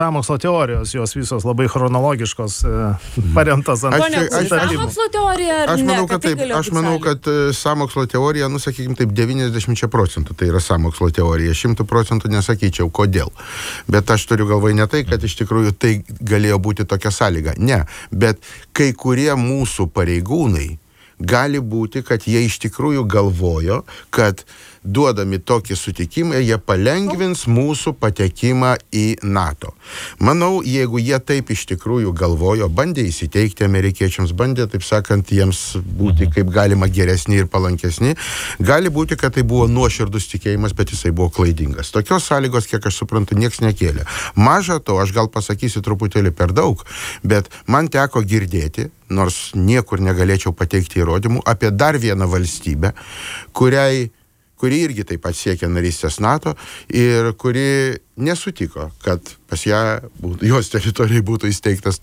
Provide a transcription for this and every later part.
sąmokslo teorijos, jos visos labai chronologiškos, paremtas ant sąmokslo teorija ar aš manau, ne? kad taip, aš manau, kad sąmokslo teorija, sakykime taip, 90% tai yra sąmokslo teorija, 100% nesakyčiau, kodėl. Bet aš turiu galvoje ne tai, kad iš tikrųjų tai galėjo būti tokia sąlyga. Ne, bet kai kurie mūsų pareigūnai gali būti, kad jie iš tikrųjų galvojo, kad duodami tokį sutikimą, jie palengvins mūsų patekimą į NATO. Manau, jeigu jie taip iš tikrųjų galvojo, bandė įsiteikti amerikiečiams, bandė, taip sakant, jiems būti kaip galima geresni ir palankesni, gali būti, kad tai buvo nuoširdus tikėjimas, bet jisai buvo klaidingas. Tokios sąlygos, kiek aš suprantu, nieks nekėlė. Maža to, aš gal pasakysiu truputėlį per daug, bet man teko girdėti, nors niekur negalėčiau pateikti įrodymų, apie dar vieną valstybę, kuri irgi taip pat siekia narystės NATO ir kuri nesutiko, kad pas ją jos teritorijai būtų įsteigta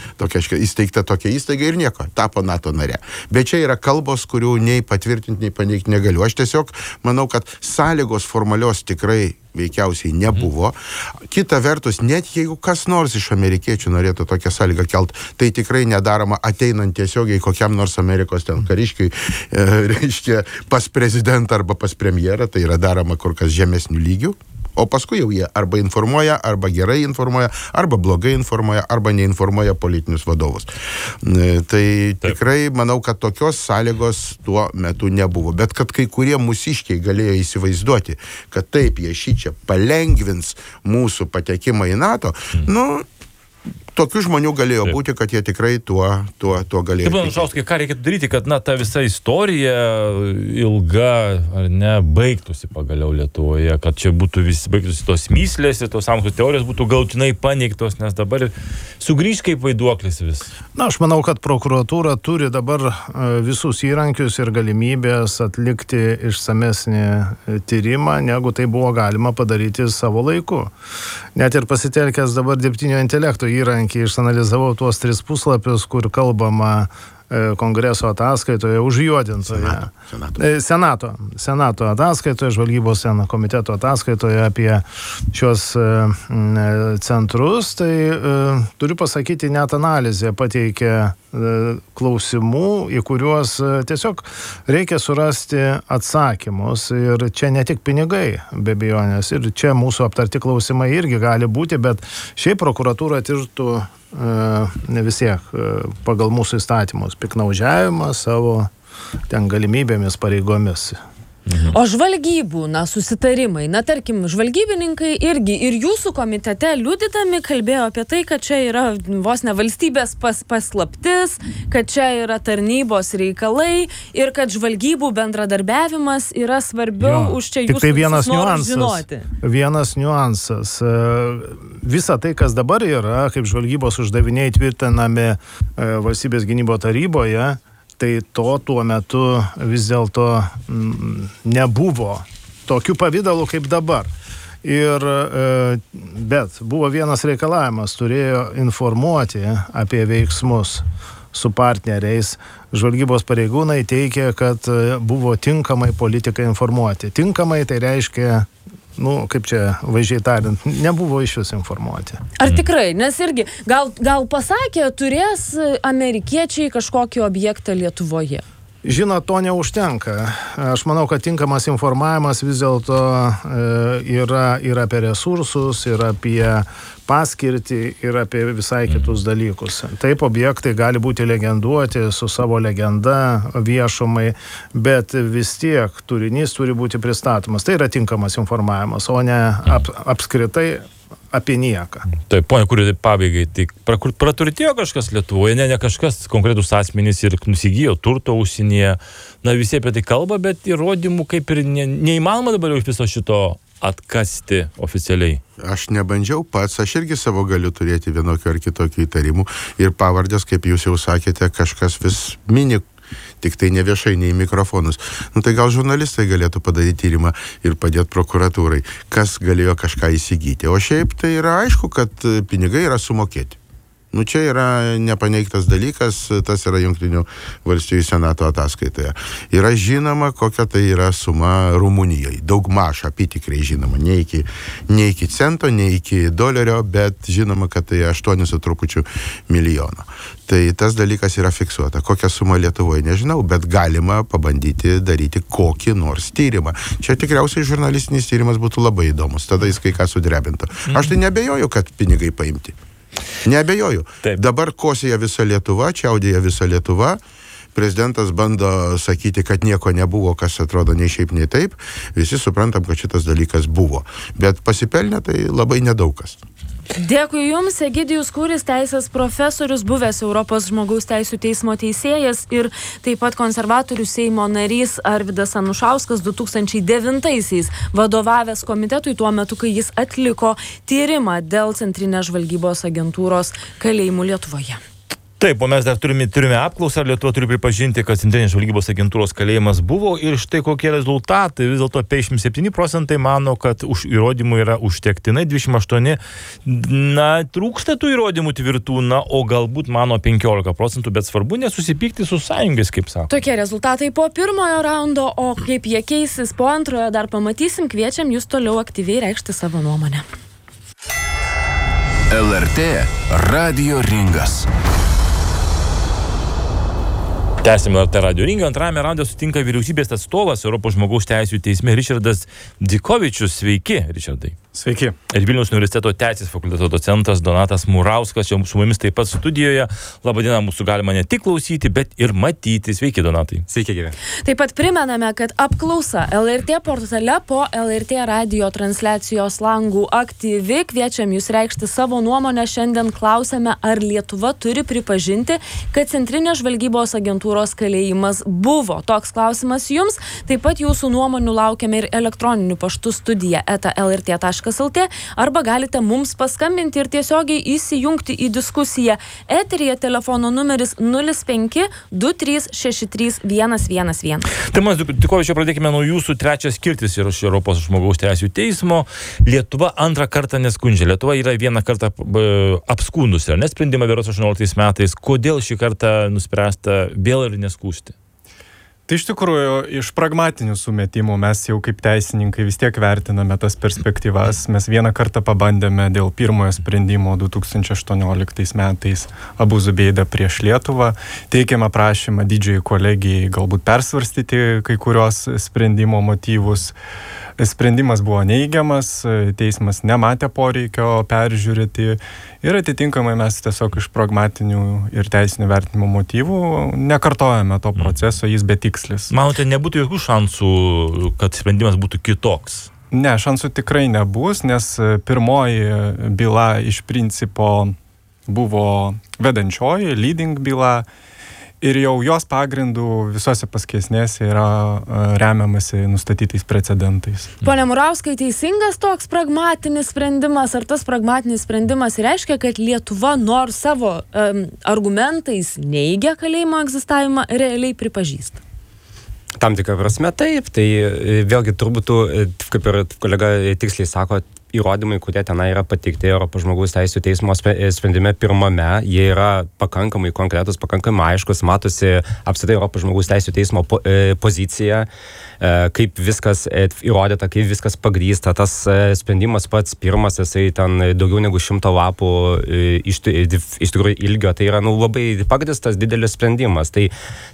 tokia įstaiga ir nieko, tapo NATO nare. Bet čia yra kalbos, kurių nei patvirtinti, nei paneigti negaliu. Aš tiesiog manau, kad sąlygos formalios tikrai veikiausiai nebuvo. Kita vertus, net jeigu kas nors iš amerikiečių norėtų tokią sąlygą kelt, tai tikrai nedaroma ateinant tiesiogiai kokiam nors Amerikos ten kariškiui, reiškia, pas prezidentą arba pas premjerą, tai yra daroma kur kas žemesnių lygių. O paskui jau jie arba informuoja, arba gerai informuoja, arba blogai informuoja, arba neinformuoja politinius vadovus. Tai tikrai manau, kad tokios sąlygos tuo metu nebuvo. Bet kad kai kurie mūsiškiai galėjo įsivaizduoti, kad taip jie šičia palengvins mūsų patekimą į NATO, tokių žmonių galėjo būti, kad jie tikrai tuo galėjo. Taip, Anušauskai, ką reikėtų daryti, kad ta visa istorija ilga, ar ne, baigtųsi pagaliau Lietuvoje, kad čia būtų baigtųsi tos myslės ir tos sąmokslo teorijos būtų galutinai paneigtos, nes dabar sugrįž kaip vaiduoklis vis. Aš manau, kad prokuratūra turi dabar visus įrankius ir galimybės atlikti išsamesnį tyrimą, negu tai buvo galima padaryti savo laiku. Net ir pasitelkęs dabar dirbtinio intelekto įrankį, išanalizavau tuos 3 puslapius, kur kalbama Kongreso ataskaitoje, užjuodintoje. Senato ataskaitoje, žvalgybos komiteto ataskaitoje apie šios centrus. Tai turiu pasakyti, net analizė pateikė klausimų, į kuriuos tiesiog reikia surasti atsakymus. Ir čia ne tik pinigai, be abejonės, ir čia mūsų aptarti klausimai irgi gali būti, bet šiaip prokuratūra tirtų ne vis tiek pagal mūsų įstatymus piknaudžiavimą savo ten galimybėmis, pareigomis. O žvalgybų, susitarimai, tarkim, žvalgybininkai irgi ir jūsų komitete liudydami kalbėjo apie tai, kad čia yra vos ne valstybės paslaptis, kad čia yra tarnybos reikalai ir kad žvalgybų bendradarbiavimas yra svarbiau už čia jūsų norus žinoti. Vienas niuansas. Visa tai, kas dabar yra, kaip žvalgybos uždaviniai tvirtinami valstybės gynybos taryboje, tai tuo metu vis dėlto nebuvo tokių pavydalų kaip dabar. Bet buvo vienas reikalavimas, turėjo informuoti apie veiksmus su partneriais. Žvalgybos pareigūnai teigia, kad buvo tinkamai politikai informuoti. Tinkamai tai reiškia, kaip čia vaizdžiai tariant, nebuvo iš vis informuoti. Ar tikrai? Nes irgi, gal pasakė, turės amerikiečiai kažkokį objektą Lietuvoje? Žinot, to neužtenka. Aš manau, kad tinkamas informavimas vis dėlto yra ir apie resursus, ir apie paskirtį, ir apie visai kitus dalykus. Taip, objektai gali būti legenduoti su savo legenda viešumai, bet vis tiek turinys turi būti pristatomas. Tai yra tinkamas informavimas, o ne apskritai apie nieką. Taip, ponia, kuri pabaigai, tai praturtėjo kažkas Lietuvoje, ne kažkas konkretus asmenys ir nusigijo turto užsienyje. Visi apie tai kalba, bet įrodymų kaip ir neįmanoma dabar jau iš viso šito atkasti oficialiai. Aš nebandžiau pats, aš irgi savo galiu turėti vienokio ar kitokio įtarimų ir pavardės, kaip jūs jau sakėte, kažkas vis mini, tik tai ne viešai, ne į mikrofonus. Tai gal žurnalistai galėtų padaryti tyrimą ir padėti prokuratūrai, kas galėjo kažką įsigyti. O šiaip tai yra aišku, kad pinigai yra sumokėti. Nu, čia yra nepaneigtas dalykas, tas yra Jungtinių valstijų senato ataskaitoje. Yra žinoma, kokia tai yra suma Rumunijai. Daugmaž apytikriai žinoma, ne iki cento, ne iki dolerio, bet žinoma, kad tai 8 su trupučiu milijono. Tai tas dalykas yra fiksuota. Kokia suma Lietuvoje, nežinau, bet galima pabandyti daryti kokį nors tyrimą. Čia tikriausiai žurnalistinis tyrimas būtų labai įdomus, tada jis kai ką sudrebintų. Aš tai neabejoju, kad pinigai paimti. Neabejoju. Taip. Dabar kosėja visa Lietuva, čiaudėja visa Lietuva. Prezidentas bando sakyti, kad nieko nebuvo, kas atrodo nei šiaip, nei taip. Visi suprantam, kad šitas dalykas buvo. Bet pasipelnė tai labai nedaugas. Dėkui Jums, Egidijus Kūris, teisės profesorius, buvęs Europos žmogaus teisų teismo teisėjas ir taip pat konservatorių Seimo narys Arvydas Anušauskas 2009-aisiais vadovavęs komitetui tuo metu, kai jis atliko tyrimą dėl Centrinės žvalgybos agentūros kalėjimų Lietuvoje. Taip, o mes dar turime apklausą, ar Lietuva turi pripažinti, kad Centrinės žvalgybos agentūros kalėjimas buvo ir štai kokie rezultatai. Vis dėlto 57% mano, kad už įrodymų yra užtektinai, 28%, trūksta tų įrodymų tvirtų, o galbūt mano 15%, bet svarbu nesusipykti su sąjungais, kaip sako. Tokie rezultatai po pirmojo raundo, o kaip jie keisis po antrojo dar pamatysim, kviečiam jūs toliau aktyviai reikšti savo nuomonę. LRT Radio Ringas. Tęsime LRT Radio Ringą. Antrame raunde sutinka vyriausybės atstovas Europos žmogaus teisų teisme Ričardas Dzikovičius. Sveiki, Ričardai. Sveiki. Ir Vilniaus universiteto teisės fakulteto docentas Donatas Murauskas čia su mumis taip pat studijoje. Labadiena, mūsų galima ne tik klausyti, bet ir matyti. Sveiki, Donatai. Sveiki, gyvi. Taip pat primename, kad apklausa LRT portale po LRT radio transliacijos langų aktyvi. Kviečiam jūs reikšti savo nuomonę. Šiandien klausėme, ar Lietuva turi pripažinti, kad Centrinės žvalgybos agentūros kalėjimas buvo. Toks klausimas jums. Taip pat jūsų nuomonių laukiame ir elektroniniu paštu studija@lrt.lt arba galite mums paskambinti ir tiesiogiai įsijungti į diskusiją. Eteryje telefono numeris 05 2363 111. Tai mes, Dzikovičiau, pradėkime nuo jūsų. Trečias skirtis yra iš Europos žmogaus teisų teismo. Lietuva antrą kartą neskundžia. Lietuva yra vieną kartą apskundusi, ar nesprendimą berods 18 metais. Kodėl šį kartą nuspręsta vėl ir neskųsti? Tai iš tikrųjų, iš pragmatinių sumetimų mes jau kaip teisininkai vis tiek vertiname tas perspektyvas. Mes vieną kartą pabandėme dėl pirmojo sprendimo 2018 metais Abuzu Beida prieš Lietuvą. Teikėme prašymą didžiajai kolegijai galbūt persvarstyti kai kurios sprendimo motyvus. Sprendimas buvo neigiamas, teismas nematė poreikio peržiūrėti ir atitinkamai mes tiesiog iš pragmatinių ir teisinių vertinimo motyvų nekartojame to proceso, jis betikslis. Manote, nebūtų jokių šansų, kad sprendimas būtų kitoks? Ne, šansų tikrai nebus, nes pirmoji byla iš principo buvo vedančioji, leading byla. Ir jau jos pagrindų visose paskesnėse yra remiamasi nustatytais precedentais. Pone Murauskai, teisingas toks pragmatinis sprendimas, ar tas pragmatinis sprendimas reiškia, kad Lietuva nors savo argumentais neigia kalėjimo egzistavimą, realiai pripažįsta? Tam tikrą prasme taip, tai vėlgi turbūt, kaip ir kolega tiksliai sako, įrodymai, kurie tenai yra pateikti Europos žmogaus teisų teismo sprendime pirmame, jie yra pakankamai konkretus, pakankamai aiškus, matosi apskritai Europos žmogaus teisų teismo pozicija, kaip viskas įrodyta, kaip viskas pagrįsta. Tas sprendimas pats pirmas, jisai ten daugiau negu 100 lapų iš tikrųjų ilgio, tai yra labai pagrįstas didelis sprendimas. Tai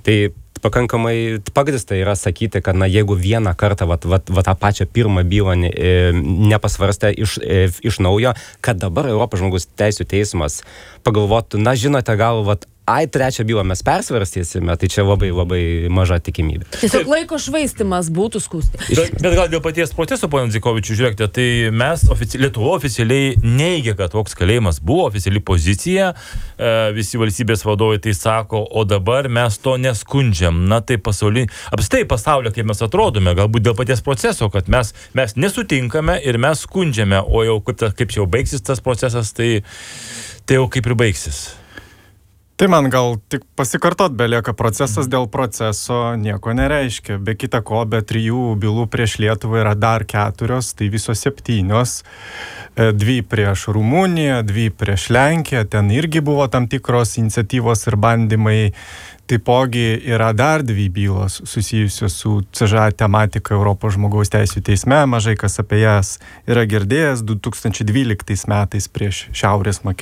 pakankamai pagrįsta yra sakyti, kad jeigu vieną kartą tą pačią pirmą bylą nepasvarstė iš naujo, kad dabar Europos žmogaus teisų teismas pagalvotų, žinote, gal trečią bylą mes persvarstysime, tai čia labai labai maža tikimybė. Tiesiog laiko švaistimas būtų skųsti. Bet gal dėl paties proceso, pone Dzikovičiu, žiūrėkite, tai mes Lietuva oficialiai neigia, kad toks kalėjimas buvo, oficiali pozicija, visi valstybės vadovai tai sako, o dabar mes to neskundžiam. Tai apskritai pasaulio, kaip mes atrodome, galbūt dėl paties proceso, kad mes nesutinkame ir mes skundžiame, o jau kaip čia jau baigsis tas procesas, tai jau kaip ir baigsis. Tai man gal tik pasikartot belieka, procesas dėl proceso nieko nereiškia. Be kita ko, be 3 bylų prieš Lietuvą yra dar 4, tai visos 7. 2 prieš Rumuniją, 2 prieš Lenkiją, ten irgi buvo tam tikros iniciatyvos ir bandymai. Taipogi yra dar 2 bylos susijusios su CŽA tematika Europos žmogaus teisių teisme, mažai kas apie jas yra girdėjęs 2012 metais prieš Šiaurės Makedoniją.